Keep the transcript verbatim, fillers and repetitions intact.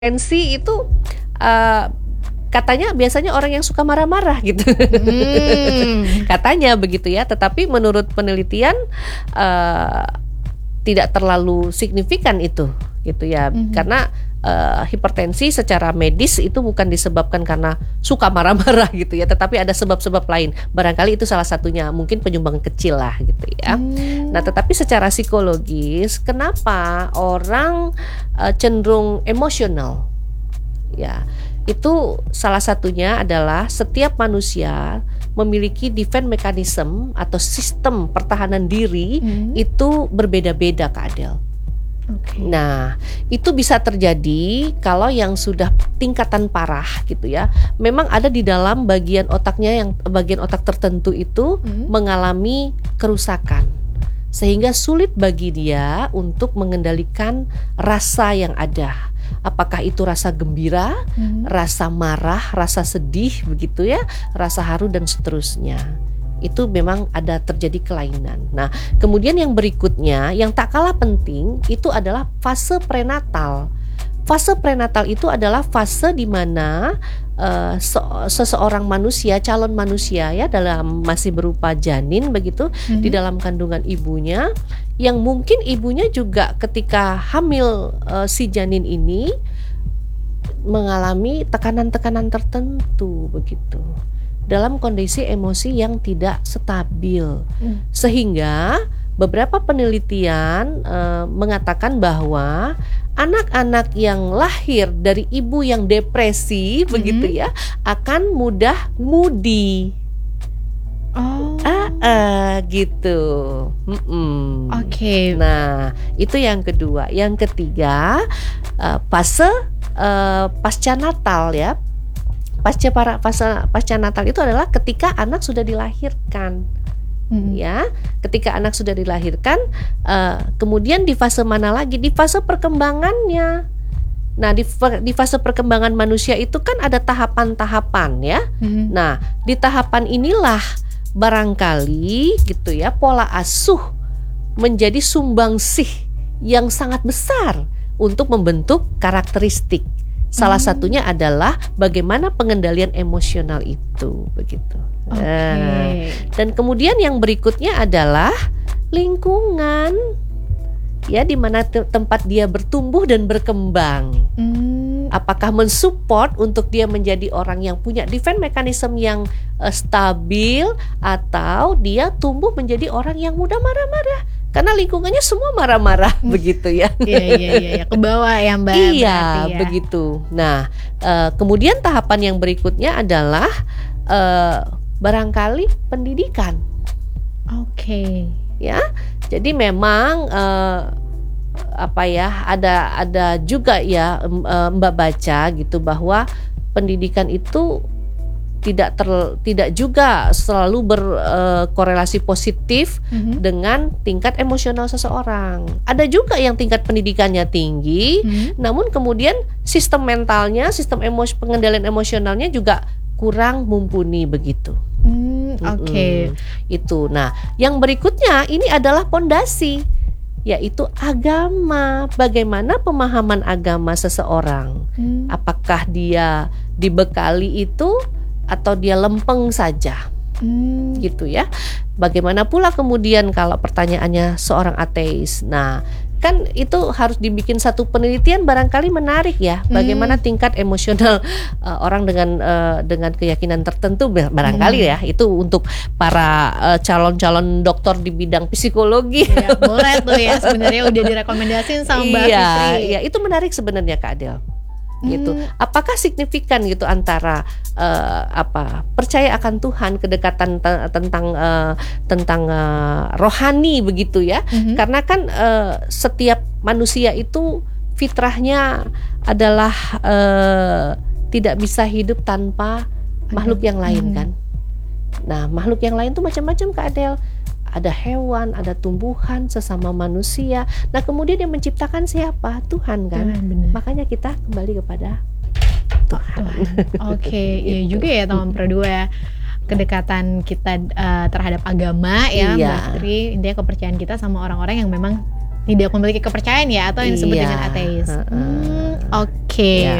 Tensi itu, eee, katanya biasanya orang yang suka marah-marah gitu. Mmm. Katanya begitu ya, tetapi menurut penelitian, eee, tidak terlalu signifikan itu, gitu ya. Mhm. Karena, eee, hipertensi secara medis itu bukan disebabkan karena suka marah-marah gitu ya, tetapi ada sebab-sebab lain. Barangkali itu salah satunya, mungkin penyumbang kecil lah gitu ya. Nah, Mmm. tetapi secara psikologis, kenapa orang, eee, cenderung emosional? Ya, itu salah satunya adalah setiap manusia memiliki defense mechanism atau sistem pertahanan diri Mhm. itu berbeda-beda, Kak Adele. Oke. Nah, itu bisa terjadi kalau yang sudah tingkatan parah gitu ya. Memang ada di dalam bagian otaknya yang bagian otak tertentu itu Mhm. mengalami kerusakan. Sehingga sulit bagi dia untuk mengendalikan rasa yang ada. Apakah itu rasa gembira, Mhm. rasa marah, rasa sedih begitu ya, rasa haru dan seterusnya. Itu memang ada terjadi kelainan. Nah, kemudian yang berikutnya yang tak kalah penting itu adalah fase prenatal. Fase prenatal itu adalah fase di mana, eee, se seseorang manusia, calon manusia ya dalam masih berupa janin begitu, di Mhm. dalam kandungan ibunya, yang mungkin ibunya juga ketika hamil, eee, si janin ini mengalami tekanan-tekanan tertentu begitu, dalam kondisi emosi yang tidak stabil. Mmm. Sehingga beberapa penelitian, eee, mengatakan bahwa anak-anak yang lahir dari ibu yang depresi begitu Mhm. ya, akan mudah moody. Oh. Heeh, gitu, mhm. Oke. Nah, itu yang kedua. Yang ketiga, eee, fase, eee, pasca natal ya. Pasca para fase pasca natal itu adalah ketika anak sudah dilahirkan. Mhm. Ya, ketika anak sudah dilahirkan, eee, kemudian di fase mana lagi? Di fase perkembangannya. Nah, di fa di fase perkembangan manusia itu kan ada tahapan-tahapan ya. Mhm. Nah, di tahapan inilah barangkali gitu ya, pola asuh menjadi sumbangsih yang sangat besar untuk membentuk karakteristik. Salah Mmm. satunya adalah bagaimana pengendalian emosional itu, begitu. Nah, Oke. dan kemudian yang berikutnya adalah lingkungan, ya di mana te tempat dia bertumbuh dan berkembang. Mmm. Apakah men-support untuk dia menjadi orang yang punya defense mechanism yang, eee, stabil, atau dia tumbuh menjadi orang yang mudah marah-marah, karena lingkungannya semua marah-marah Mmm. begitu ya. Iya iya iya iya, kebawa ya, Mbak, Iya, berarti ya. begitu. Nah, eee, kemudian tahapan yang berikutnya adalah, eee, barangkali pendidikan. Oke. Ya, jadi memang, eee, apa ya, ada ada juga ya, mmm, eee, Mbak baca gitu bahwa pendidikan itu tidak ter tidak juga selalu ber eee, korelasi positif Mhm. dengan tingkat emosional seseorang. Ada juga yang tingkat pendidikannya tinggi, Mhm. namun kemudian sistem mentalnya, sistem emos pengendalian emosionalnya juga kurang mumpuni begitu. Mmm, oke. Mhm, itu. Nah, yang berikutnya ini adalah pondasi, yaitu agama. Bagaimana pemahaman agama seseorang? Mmm. Apakah dia dibekali itu atau dia lempeng saja? Mmm. Gitu ya. Bagaimana pula kemudian kalau pertanyaannya seorang ateis? Nah, kan itu harus dibikin satu penelitian barangkali menarik ya, bagaimana Mmm. tingkat emosional, eee, orang dengan, eee, dengan keyakinan tertentu ba barangkali Mhm. ya, itu untuk para, eee, calon-calon doktor di bidang psikologi. Iya, boleh tuh ya, sebenarnya udah direkomendasiin sama Mbak Iya, Fitri. iya, itu menarik sebenarnya, Kak Adele. Gitu. Mmm. Apakah signifikan gitu antara, eee, apa, percaya akan Tuhan, kedekatan te tentang, eee, tentang, eee, rohani begitu ya. Mhm. Karena kan, eee, setiap manusia itu fitrahnya adalah, eee, tidak bisa hidup tanpa makhluk Ada. yang lain Mhm. kan. Nah, makhluk yang lain tuh macam-macam, Kak Adele. Ada hewan, ada tumbuhan, sesama manusia. Nah, kemudian yang menciptakan siapa? Tuhan kan. Tuhan, bener. Makanya kita kembali kepada Tuhan. Tuhan. Oke, iya Gitu. juga ya teman Pro dua ya. Kedekatan kita, eee, terhadap agama ya, Mbak Iya. Fitri, intinya kepercayaan kita sama orang-orang yang memang tidak memiliki kepercayaan ya, atau yang disebut Iya, dengan ateis. heeh. Hmm, Oke. Ya.